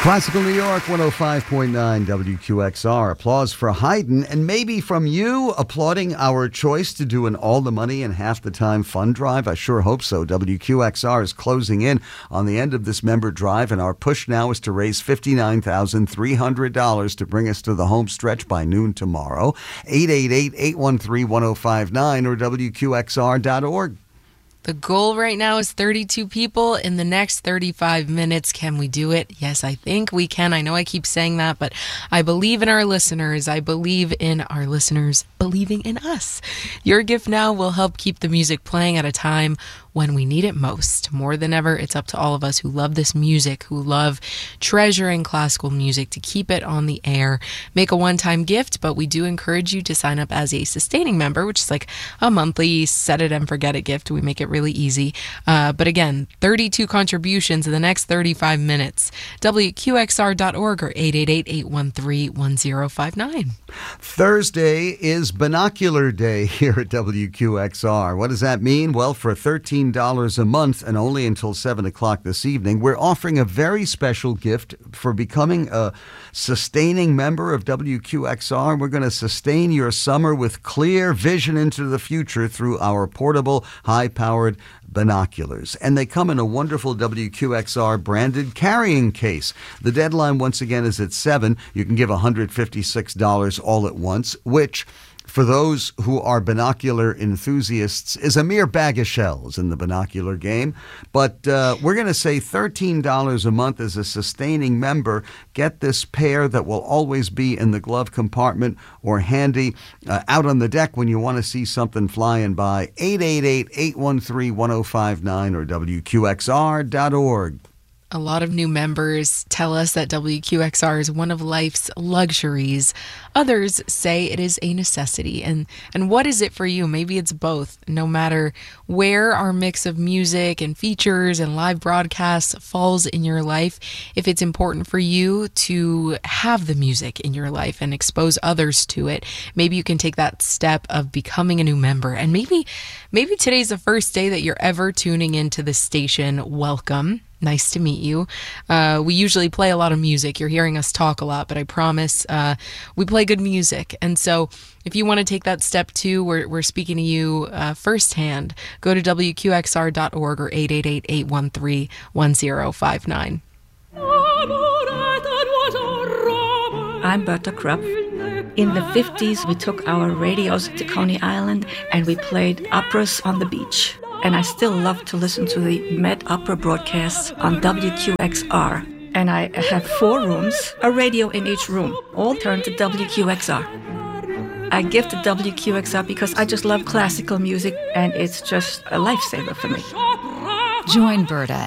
Classical New York, 105.9 WQXR. Applause for Haydn, and maybe from you applauding our choice to do an All the Money in Half the Time fund drive. I sure hope so. WQXR is closing in on the end of this member drive, and our push now is to raise $59,300 to bring us to the home stretch by noon tomorrow. 888-813-1059 or WQXR.org. The goal right now is 32 people in the next 35 minutes. Can we do it? Yes, I think we can. I know I keep saying that, but I believe in our listeners. I believe in our listeners believing in us. Your gift now will help keep the music playing at a time when we need it most. More than ever, it's up to all of us who love this music, who love treasuring classical music, to keep it on the air. Make a one-time gift, but we do encourage you to sign up as a sustaining member, which is like a monthly set-it-and-forget-it gift. We make it really easy. But again, 32 contributions in the next 35 minutes. WQXR.org or 888-813-1059. Thursday is Binocular Day here at WQXR. What does that mean? Well, for $13 a month and only until 7 o'clock this evening, we're offering a very special gift for becoming a sustaining member of WQXR. We're going to sustain your summer with clear vision into the future through our portable, high-powered binoculars. And they come in a wonderful WQXR branded carrying case. The deadline once again is at 7. You can give $156 all at once, which for those who are binocular enthusiasts is a mere bag of shells in the binocular game. But we're going to say $13 a month as a sustaining member. Get this pair that will always be in the glove compartment or handy out on the deck when you want to see something flying by. 888-813-1059 or WQXR.org. A lot of new members tell us that WQXR is one of life's luxuries. Others say it is a necessity. And what is it for you? Maybe it's both. No matter where our mix of music and features and live broadcasts falls in your life, if it's important for you to have the music in your life and expose others to it, maybe you can take that step of becoming a new member. And maybe today's the first day that you're ever tuning into the station. Welcome. Nice to meet you. We usually play a lot of music. You're hearing us talk a lot, but I promise we play good music. And so if you want to take that step too, we're speaking to you firsthand. Go to WQXR.org or 888-813-1059. I'm Berta Krupp. In the 50s, we took our radios to Coney Island and we played operas on the beach. And I still love to listen to the Met Opera broadcasts on WQXR. And I have 4 rooms, a radio in each room, all turned to WQXR. I give to WQXR because I just love classical music, and it's just a lifesaver for me. Join Berta